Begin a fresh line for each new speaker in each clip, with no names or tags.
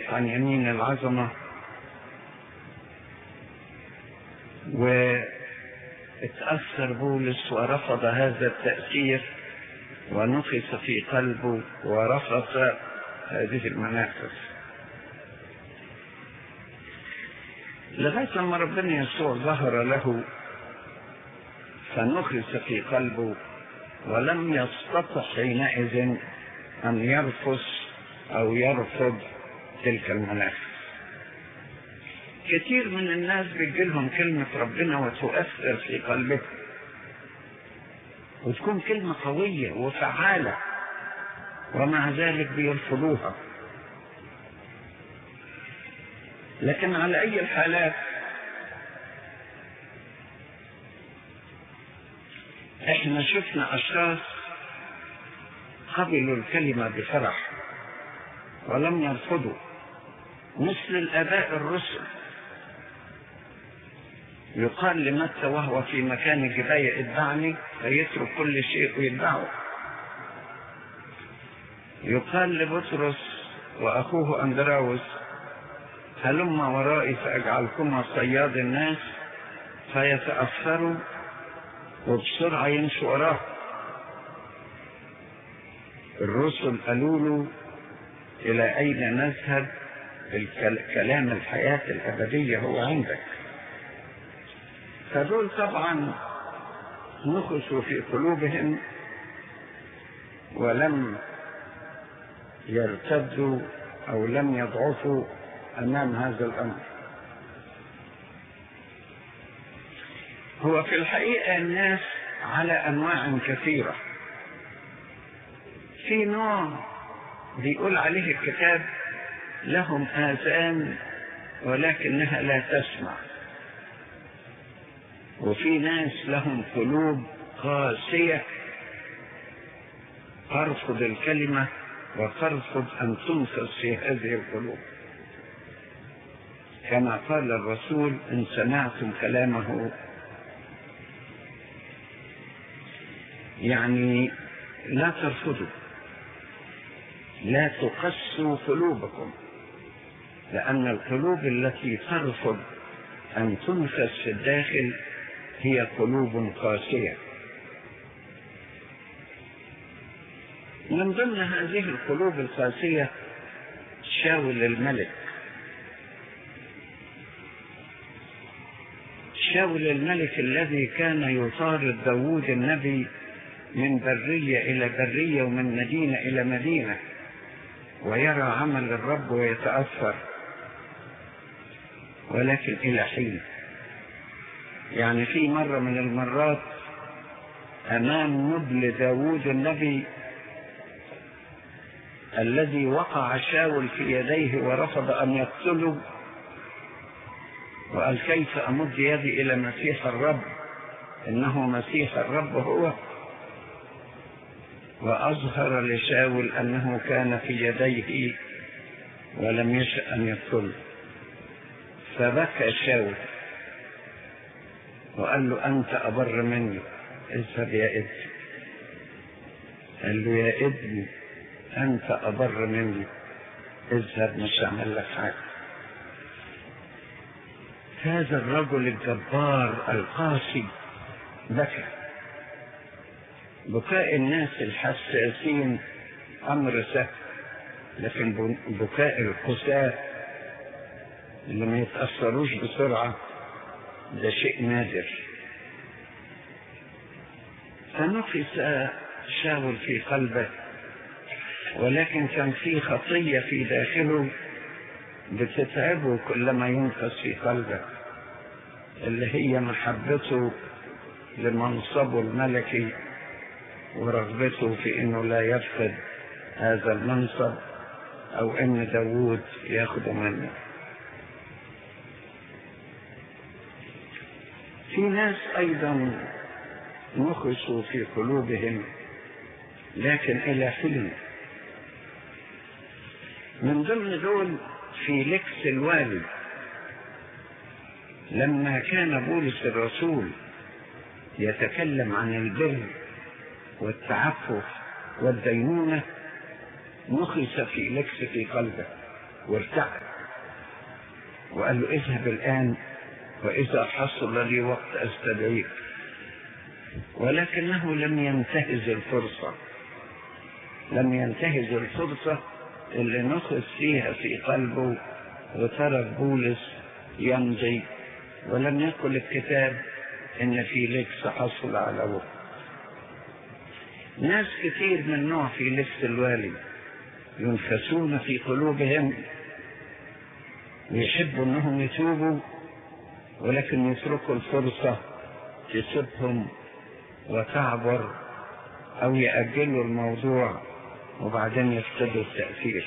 عن يمين العظمة، واتأثر بولس ورفض هذا التأثير ونفس في قلبه ورفض هذه المنافس، لغاية لما ربنا يسوع ظهر له فنخس في قلبه ولم يستطع حينئذ أن يرفض أو يرفض تلك المنافس. كثير من الناس بيجيلهم كلمة ربنا وتؤثر في قلبهم وتكون كلمة قوية وفعالة، ومع ذلك بيرفضوها. لكن على أي الحالات احنا شفنا أشخاص قبلوا الكلمة بفرح ولم يرفضوا، مثل الآباء الرسل. يقال لمتى وهو في مكان جباية اتبعني، فيترك كل شيء ويتبعه. يقال لبطرس وأخوه أندراوس هلما ورائي فأجعلكما صياد الناس، فيتأثروا وبسرعة يمشوا وراه. الرسل قالوا له إلى أين نذهب؟ كلام الحياة الأبدية هو عندك. فدول طبعا نخسوا في قلوبهم ولم يرتدوا أو لم يضعفوا أمام هذا الأمر. هو في الحقيقة الناس على أنواع كثيرة. في نوع بيقول عليه الكتاب لهم آذان ولكنها لا تسمع، وفي ناس لهم قلوب قاسية ترفض الكلمة وترفض أن تنفذ في هذه القلوب، كما قال الرسول إن سمعتم كلامه، يعني لا ترفضوا، لا تقسوا قلوبكم، لأن القلوب التي ترفض أن تنفذ في الداخل هي قلوب قاسية. من ضمن هذه القلوب القاسية شاول الملك. شاول الملك الذي كان يطارد داود النبي من برية إلى برية ومن مدينة إلى مدينة ويرى عمل الرب ويتأثر، ولكن إلى حين. يعني في مرة من المرات أمام نبل داود النبي الذي وقع شاول في يديه ورفض أن يقتله، وقال كيف أمد يدي إلى مسيح الرب، إنه مسيح الرب هو، وأظهر لشاول أنه كان في يديه ولم يشأ أن يقتله، فبكى شاول وقال له أنت أبر مني، اذهب يا ابني. قال له يا ابني أنت أبر مني، اذهب مش هعمل لك حاجة. هذا الرجل الجبار القاسي بكى. بكاء الناس الحساسين أمر سهل، لكن بكاء القساة اللي ما يتأثروش بسرعة ده شيء نادر. فنفس شاول في قلبه، ولكن كان في خطية في داخله بتتعبه كلما ينقص في قلبه، اللي هي محبته لمنصبه الملكي ورغبته في انه لا يفقد هذا المنصب او ان داود ياخده منه. في ناس ايضا نخسوا في قلوبهم لكن الى حين. من ضمن دول فيليكس الوالي، لما كان بولس الرسول يتكلم عن البر والتعفف والدينونة نخس فيليكس في قلبه وارتعد وقال له اذهب الآن وإذا حصل لي وقت أستدعيك. ولكنه لم ينتهز الفرصة اللي نخذ فيها في قلبه، وترك بولس يمضي، ولم يقل الكتاب إن فيليكس حصل على وقت. ناس كتير من نوع فيليكس الوالي ينفسون في قلوبهم ويحبوا انهم يتوبوا، ولكن يتركوا الفرصة تصيبهم وتعبر، او يأجلوا الموضوع وبعدين يفقدوا التأثير.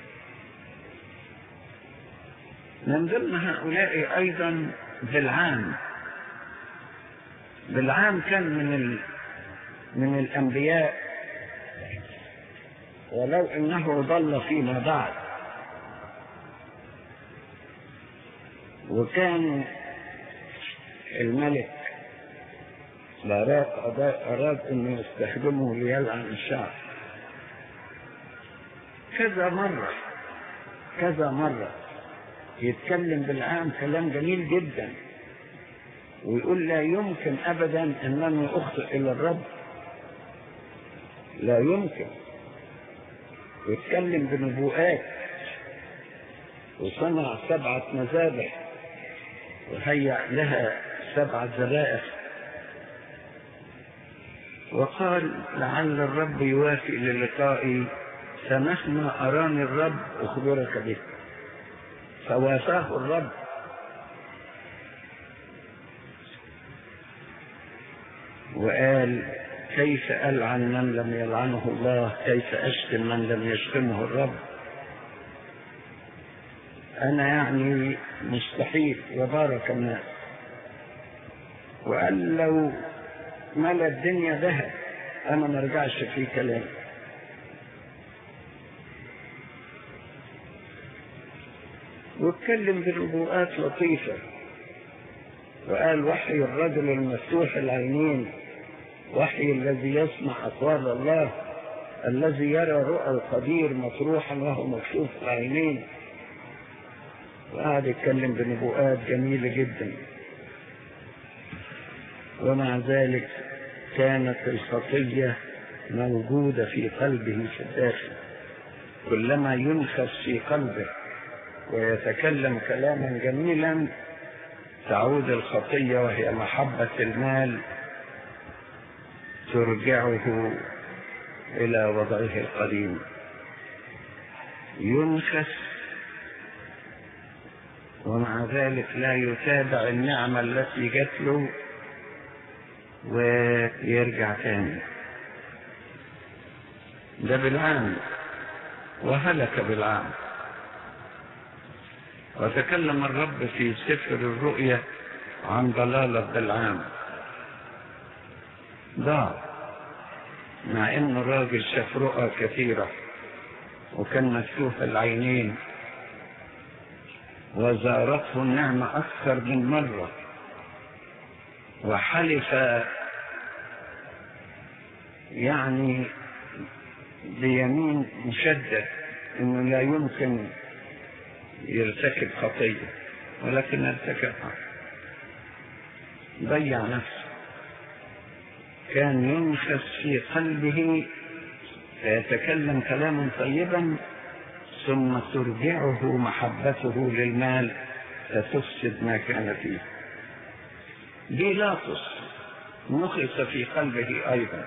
من ضمن هؤلاء ايضا بلعام كان من الانبياء، ولو انه ضل فيما بعد، وكان الملك أراد أن يستخدمه ليلعن الشعب كذا مرة يتكلم بالعام كلام جميل جدا، ويقول لا يمكن أبدا أنني أخطئ إلى الرب، لا يمكن. ويتكلم بنبوءات، وصنع 7 مذابح وهيأ لها 7 ذبائح، وقال لعل الرب يوافق للقائي، فمهما أراني الرب أخبرك به. فوافاه الرب. وقال كيف ألعن من لم يلعنه الله، كيف أشتم من لم يشتمه الرب. أنا يعني مستحيل، وبارك الناس. وقال لو ملا الدنيا ذهب أنا ما رجعش في كلام. واتكلم بنبوءات لطيفة، وقال وحي الرجل المفتوح العينين، وحي الذي يسمع أقوال الله، الذي يرى رؤى القدير مطروحا وهو مكشوف العينين. وقعد يتكلم بنبوءات جميلة جدا. ومع ذلك كانت الخطية موجودة في قلبه في الداخل. كلما ينخس في قلبه ويتكلم كلاما جميلا تعود الخطية، وهي محبة المال، ترجعه إلى وضعه القديم. ينخس ومع ذلك لا يتابع النعمة التي جت له ويرجع تاني. ده بالعام، وهلك بالعام. وتكلم الرب في سفر الرؤيا عن ضلالة بالعام. ضاع، مع انه راجل شاف رؤى كثيرة وكان مفتوح العينين وزارته النعمة أكثر من مرة، وحلف يعني بيمين مشدد انه لا يمكن يرتكب خطية، ولكن ارتكبها، ضيع نفسه. كان ينخس في قلبه فيتكلم كلاما طيبا، ثم ترجعه محبته للمال فتفسد ما كان فيه. بيلاطس نخس في قلبه أيضا،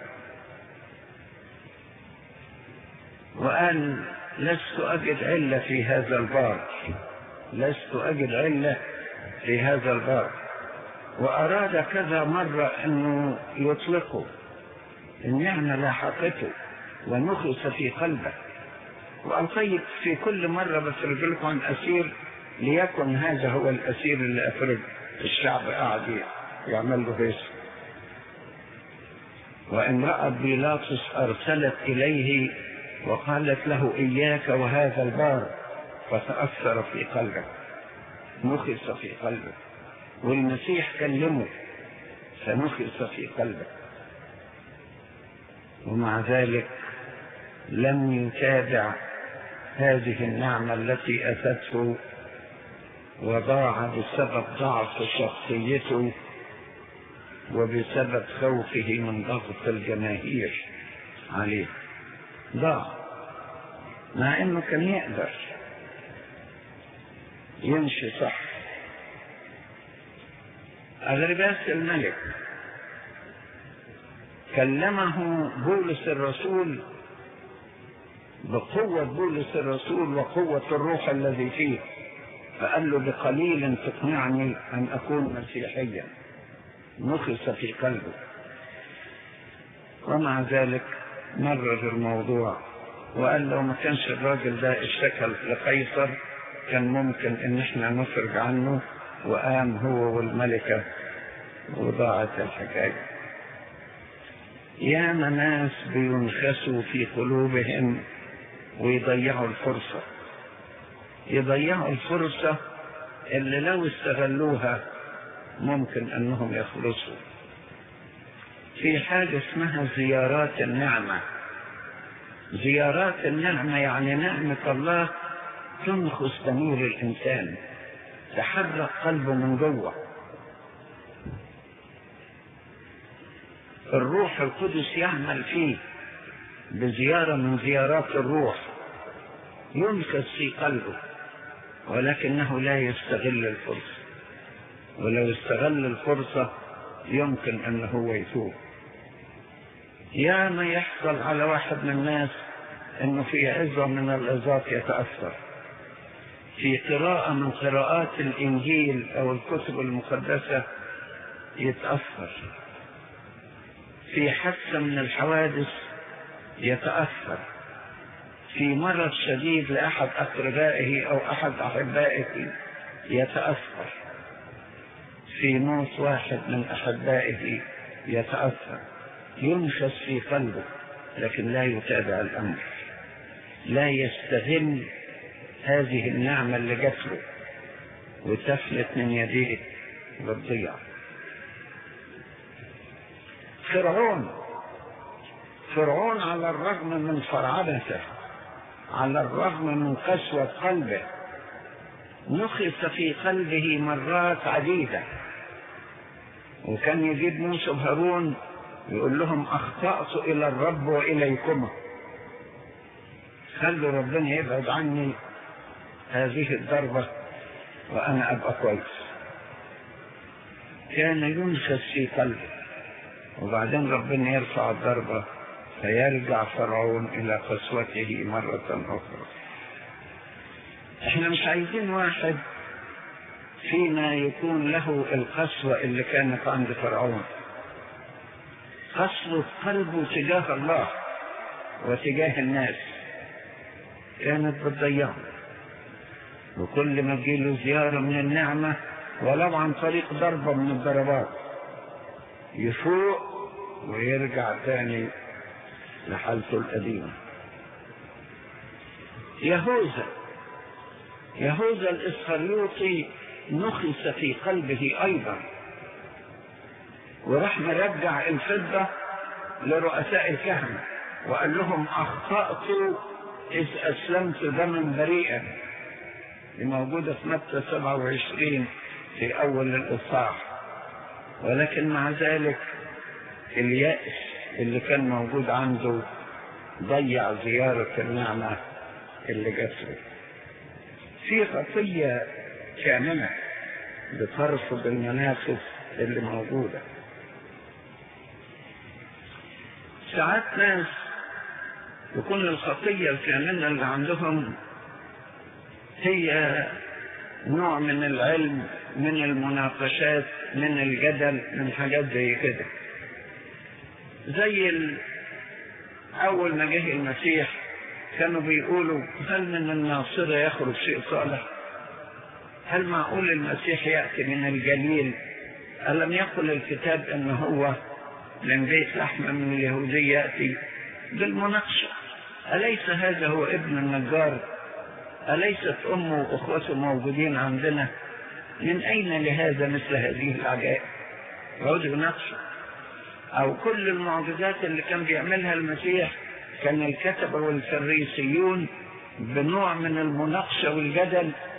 وقال لست أجد علة في هذا البار، لست أجد علة في هذا البار. وأراد كذا مرة أنه يطلقه، النعمة لاحقته ونخس في قلبه. وقال طيب في كل مرة بفرج لكم عن أسير، ليكن هذا هو الأسير اللي أفرج. الشعب قاعد يعمل له هيس. وامرأة بيلاطس أرسلت إليه وقالت له إياك وهذا البار، فتأثر في قلبه، نخس في قلبه. والمسيح كلمه فنخس في قلبه، ومع ذلك لم يتابع هذه النعمة التي أتته وضاع بسبب ضعف شخصيته وبسبب خوفه من ضغط الجماهير عليه. ضاع مع انه كان يقدر يمشي صح. أغرباس الملك كلمه بولس الرسول بقوة بولس الرسول وقوة الروح الذي فيه، فقال له بقليل تقنعني أن أكون مسيحيا. نخس في قلبه، ومع ذلك مرر الموضوع وقال لو ما كانش الراجل ده اشتكى لقيصر كان ممكن ان احنا نفرج عنه، وقام هو والملكة وضاعت الحكاية. يا ناس بينخسوا في قلوبهم ويضيعوا الفرصة، يضيعوا الفرصة اللي لو استغلوها ممكن انهم يخلصوا. في حاجة اسمها زيارات النعمة. زيارات النعمة يعني نعمة الله تنخس ضمير الإنسان، تحرك قلبه من جوه. الروح القدس يعمل فيه بزيارة من زيارات الروح، ينخس في قلبه، ولكنه لا يستغل الفرصة، ولو استغل الفرصة يمكن أن هو يتوب. يا ما يحصل على واحد من الناس أنه في عظة من العظات يتأثر، في قراءة من قراءات الإنجيل أو الكتب المقدسة يتأثر، في حادثة من الحوادث يتأثر، في مرض شديد لأحد أقربائه أو أحد أحبائه يتأثر، في موت واحد من أحبائه يتأثر، ينخس في قلبه، لكن لا يتابع الأمر، لا يستغل هذه النعمة اللي جات له وتفلت من يديه وتضيع. فرعون على الرغم من فرعنته، على الرغم من قسوة قلبه، نخس في قلبه مرات عديدة، وكان يجيب موسى وهارون يقول لهم أخطأت إلى الرب وإليكما، خلوا ربنا يبعد عني هذه الضربة وأنا أبقى كويس. كان ينخس في قلبه، وبعدين ربنا يرفع الضربة فيرجع فرعون إلى قسوته مرة أخرى. احنا مش عايزين واحد فينا يكون له القسوة اللي كانت عند فرعون، قسوة قلبه تجاه الله وتجاه الناس كانت بتضيعه، وكل ما تجيله زيارة من النعمة ولو عن طريق ضربة من الضربات يفوق ويرجع تاني لحالته القديمة. يهوذا الإسخريوطي نخس في قلبه أيضا، وراح مرجع الفضة لرؤساء الكهنة وقال لهم أخطأت إذ أسلمت دما بريئا، موجودة في متى 27 في أول الإصحاح. ولكن مع ذلك اليأس اللي كان موجود عنده ضيع زيارة النعمة اللي جات له. في خطية كامنة بترفض المنافس اللي موجودة. ساعات ناس يكون الخطية الكامنة اللي عندهم هي نوع من العلم، من المناقشات، من الجدل، من حاجات زي كده. زي أول ما جه المسيح كانوا بيقولوا هل من الناصرة يخرج شيء صالح؟ هل معقول المسيح يأتي من الجليل؟ ألم يقل الكتاب أن هو من بيت لحم من اليهودية يأتي؟ بالمناقشة. أليس هذا هو ابن النجار؟ أليست أمه وأخوته موجودين عندنا؟ من أين لهذا مثل هذه العجائب؟ يقعدوا يناقشوا. أو كل المعجزات اللي كان بيعملها المسيح كان الكتبة والفريسيون بنوع من المناقشة والجدل